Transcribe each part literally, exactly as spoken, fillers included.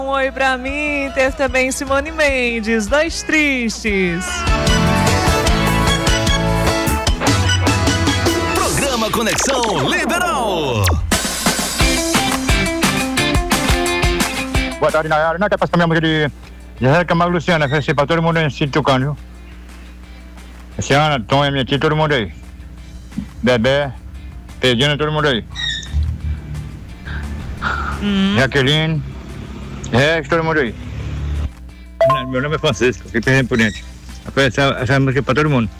Um oi pra mim, teve também Simone Mendes, Dois Tristes. Programa Conexão Liberal. Boa tarde, Nayara. Não, quer passar minha música de Zé Camargo Luciana, oferecer pra todo mundo aí, se tocando, viu? Luciana, Tom, minha tia, todo mundo aí. Bebé, Pedina, todo mundo aí. Hum. Jaqueline, Rex, todo mundo aí. Meu nome é Francisco, fiquei perdendo por dentro. Essa, essa música é pra todo mundo.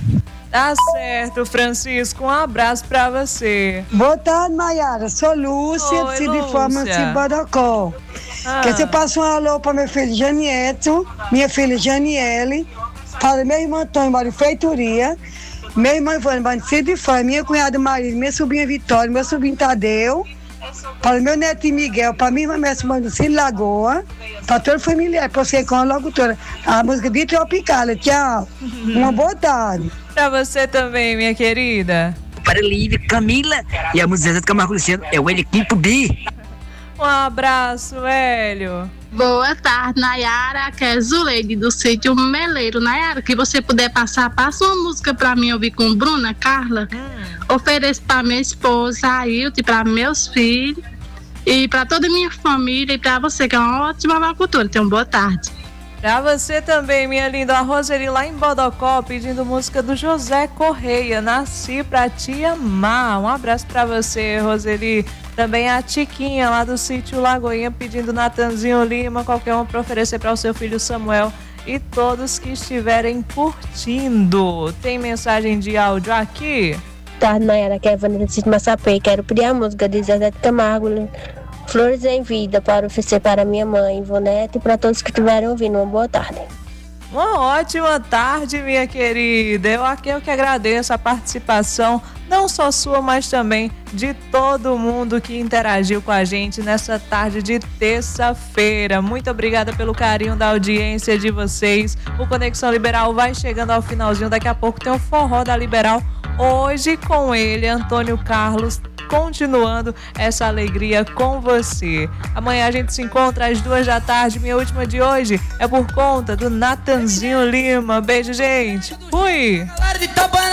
Tá certo, Francisco, um abraço pra você. Boa tarde, Maiara, sou Lúcia, Oi, de Lúcia. forma de Bodocó. Ah. Quer você passa um alô pra minha filha Janieto, minha filha Janiele, para meu irmão Antônio, mora em Feitoria, meu irmão Ivone, mora em Cidifã, minha cunhada Maria, minha sobrinha Vitória, meu sobrinho Tadeu, para meu neto Miguel, para minha irmã Mestre Mano Cine Lagoa, para toda a família, para você com a locutora, a música de Tropicália. Tchau. Uma boa tarde. Pra você também, minha querida. Para Lívia, Camila e a música Zé Camargo Luciano é o equipe B. Um abraço, Hélio. Boa tarde, Nayara, aqui é Zuleide do sítio Meleiro. Nayara, que você puder passar, passa uma música pra mim ouvir com Bruna, Carla. Hum. Ofereço pra minha esposa, Ailton, pra meus filhos e pra toda a minha família e pra você, que é uma ótima locutora. Então, boa tarde. Pra você também, minha linda, a Roseli lá em Bodocó, pedindo música do José Correia, Nasci Pra Te Amar. Um abraço pra você, Roseli. Também a Tiquinha lá do sítio Lagoinha pedindo Natanzinho Lima, qualquer um para oferecer para o seu filho Samuel e todos que estiverem curtindo. Tem mensagem de áudio aqui? Tarde, Nayara, que é a Vanessa do sítio Massapê. Quero pedir a música de Zezé de Camargo, Flores em Vida, para oferecer para minha mãe, Ivonete, e para todos que estiverem ouvindo. Uma boa tarde. Uma ótima tarde, minha querida. Eu aqui eu que agradeço a participação, não só sua, mas também de todo mundo que interagiu com a gente nessa tarde de terça-feira. Muito obrigada pelo carinho da audiência de vocês. O Conexão Liberal vai chegando ao finalzinho. Daqui a pouco tem o Forró da Liberal. Hoje com ele, Antônio Carlos, continuando essa alegria com você. Amanhã a gente se encontra às duas da tarde. Minha última de hoje é por conta do Natanzinho Lima. Beijo, gente. Fui!